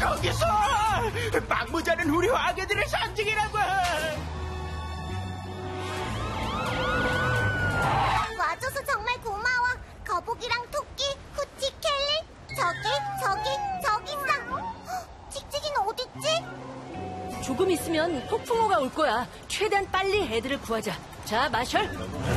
저기서! 막무자는 우리 아기들의 상징이라고! 와줘서 정말 고마워. 거북이랑 토끼, 후티, 켈리. 저기 있어. 찍찍이는 어딨지? 조금 있으면 폭풍우가 올 거야. 최대한 빨리 애들을 구하자. 자, 마셜.